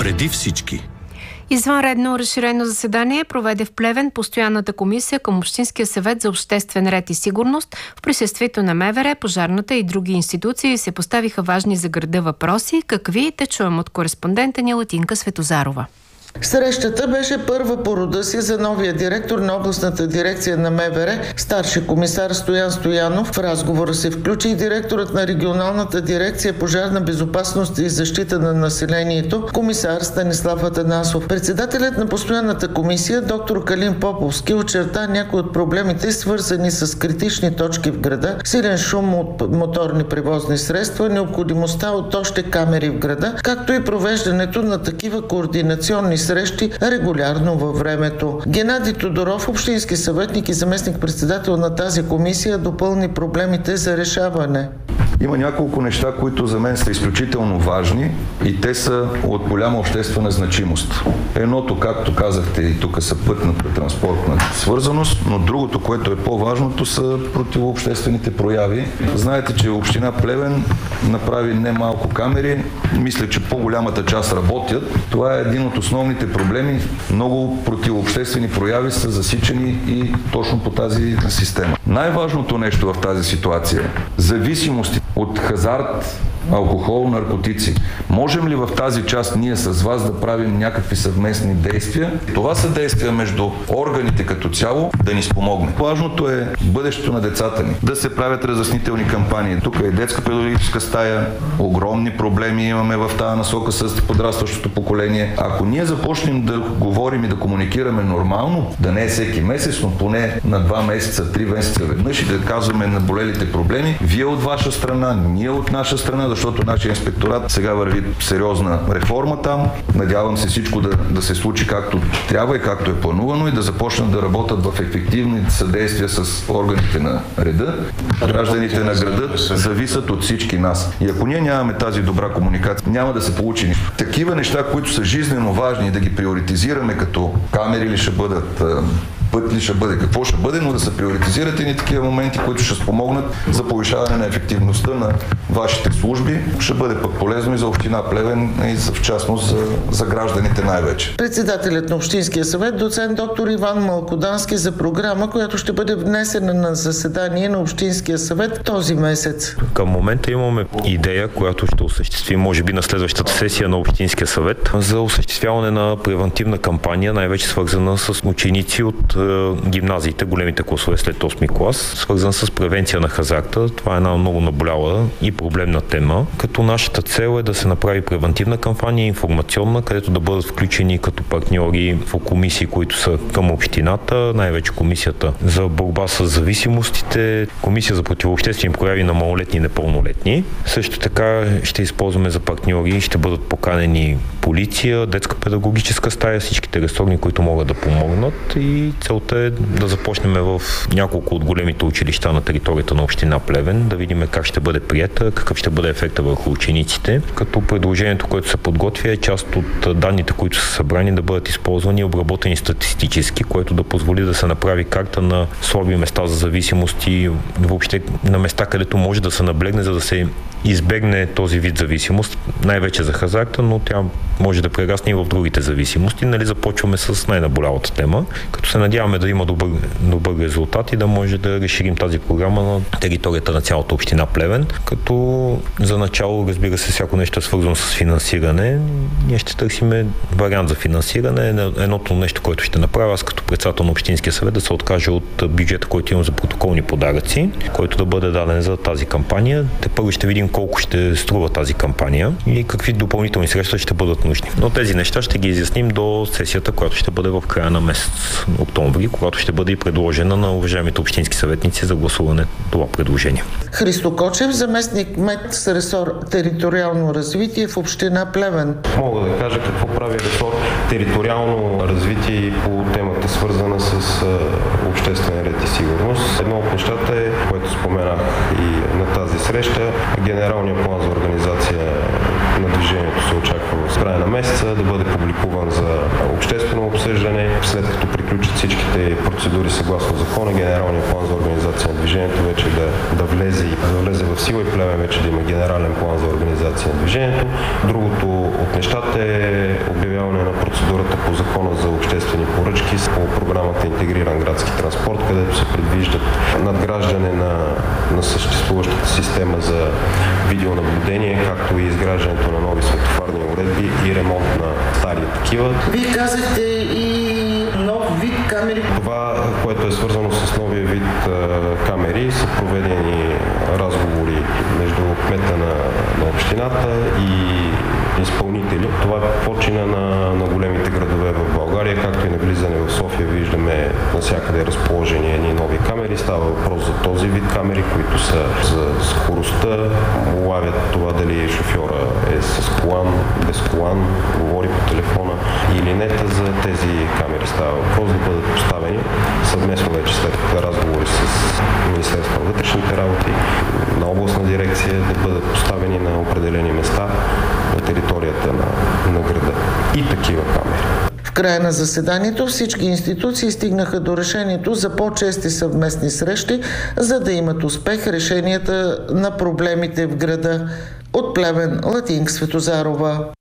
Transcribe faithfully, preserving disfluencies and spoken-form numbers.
Преди всички. Извънредно разширено заседание проведе в Плевен постоянната комисия към Общинския съвет за обществен ред и сигурност. В присъствието на МВР, пожарната и други институции се поставиха важни за града въпроси. Какви? Те чуем от кореспондента ни Латинка Светозарова. Срещата беше първа по рода си за новия директор на областната дирекция на МВР, старши комисар Стоян Стоянов. В разговора се включи и директорът на регионалната дирекция пожарна безопасност и защита на населението, комисар Станислав Атанасов. Председателят на постоянната комисия, доктор Калин Поповски, очерта някои от проблемите, свързани с критични точки в града, силен шум от моторни превозни средства, необходимостта от още камери в града, както и провеждането на такива координационни срещи регулярно във времето. Геннадий Тодоров, общински съветник и заместник-председател на тази комисия, допълни проблемите за решаване. Има няколко неща, които за мен са изключително важни и те са от голяма обществена значимост. Едното, както казахте, и тук са пътната транспортна свързаност, но другото, което е по-важното, са противообществените прояви. Знаете, че община Плевен направи немалко камери. Мисля, че по-голямата част работят. Това е един от основните проблеми. Много противообществени прояви са засичани и точно по тази система. Най-важното нещо в тази ситуация е зависимости от хазарт, алкохол, наркотици. Можем ли в тази част ние с вас да правим някакви съвместни действия? Това са действия между органите като цяло да ни спомогне. Важното е бъдещето на децата ни. Да се правят разяснителни кампании. Тук е детска педагогическа стая. Огромни проблеми имаме в тази насока с подрастващото поколение. Ако ние започнем да говорим и да комуникираме нормално, да не е всеки месец, но поне на два месеца, три месеца веднъж и да казваме на болелите проблеми, вие от ваша страна, ние от наша страна, защото нашия инспекторат сега върви сериозна реформа там. Надявам се всичко да, да се случи както трябва и както е планувано и да започнат да работят в ефективни съдействия с органите на реда. Гражданите на града зависят от всички нас. И ако ние нямаме тази добра комуникация, няма да се получи нищо. Такива неща, които са жизнено важни, да ги приоритизираме, като камери ли ще бъдат, път ли ще бъде, какво ще бъде, но да се приоритизират и ни такива моменти, които ще спомогнат за повишаване на ефективността на вашите служби. Ще бъде пък полезно и за община Плевен и за, в частност за, за гражданите най-вече. Председателят на Общинския съвет, доцент доктор Иван Малкодански, за програма, която ще бъде внесена на заседание на Общинския съвет този месец. Към момента имаме идея, която ще осъществим, може би на следващата сесия на Общинския съвет, за осъществяване на превантивна кампания, най-вече свързана с ученици от гимназиите, големите класове след осми клас, свързан с превенция на хазарта. Това е една много наболяла и проблемна тема, като нашата цел е да се направи превентивна кампания, информационна, където да бъдат включени като партньори в комисии, които са към общината, най-вече комисията за борба с зависимостите, комисия за противообществени прояви на малолетни и непълнолетни. Също така ще използваме за партньори, ще бъдат поканени полиция, детска педагогическа стая, всичките ресорни, които могат да помогнат, и целта е да започнем в няколко от големите училища на територията на община Плевен, да видим как ще бъде приета, какъв ще бъде ефекта върху учениците, като предложението, което се подготвя, е част от данните, които са събрани, да бъдат използвани и обработени статистически, което да позволи да се направи карта на слаби места за зависимост и въобще на места, където може да се наблегне, за да се избегне този вид зависимост, най-вече за хазарта, но тя може да прерасне и в другите зависимости. Нали, започваме с най-наболялата тема, като се надяваме да има добър, добър резултат и да може да разширим тази програма на територията на цялата община Плевен, като за начало, разбира се, всяко нещо е свързано с финансиране. Ние ще търсиме вариант за финансиране. Едното нещо, което ще направя аз като председател на Общинския съвет, да се откаже от бюджета, който имам за протоколни подаръци, който да бъде даден за тази кампания. Те първо ще видим колко ще струва тази кампания и какви допълнителни средства ще бъдат нужни. Но тези неща ще ги изясним до сесията, която ще бъде в края на месец октомври, когато ще бъде и предложена на уважаемите общински съветници за гласуване това предложение. Христо Кочев, заместник мед с ресор териториално развитие в община Плевен. Мога да кажа какво прави ресор териториално развитие по темата, свързана с обществен ред и сигурност. Едно от нещата е, което споменах и на тази среща, генералният план за организация на движението се очаква в края на месеца да бъде публикуван за обществено обсъждане, след като приключат всичките процедури процедури съгласно закона, генералния план за организация на движението вече да, да, влезе, да влезе в сила и Плевен вече да има генерален план за организация на движението. Другото от нещата е обявяване на процедурата по закона за обществени поръчки по програмата Интегриран градски транспорт, където се предвиждат надграждане на, на съществуващата система за видеонаблюдение, както и изграждането на нови светофарни уредби и ремонт на стари такива. Вие казахте и нов вид камери. Това, което е свързано с новия вид а, камери, са проведени разговори между кмета на, на общината и изпълнители. Това почина на, на големите градове в България, както и на влизане в София виждаме навсякъде разположени едни нови камери. Става въпрос за този вид камери, които са за скоростта, улавят това дали шофьора е с колан, без колан, говори по телефона или не. За тези камери става въпрос да бъдат поставени съвместно вече след разговори с Министерството на вътрешните работи, на областна дирекция, да бъдат поставени на определени места на територията на, на града. И такива камери. В края на заседанието всички институции стигнаха до решението за по-чести съвместни срещи, за да имат успех решенията на проблемите в града. От Плевен, Латинка Светозарова.